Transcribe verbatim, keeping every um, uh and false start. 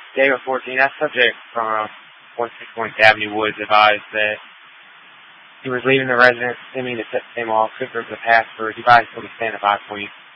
David fourteen, that subject from one six one Avenue Woods advised that he was leaving the residence, sending to set the same off, good for the password. He advised him to stand by point.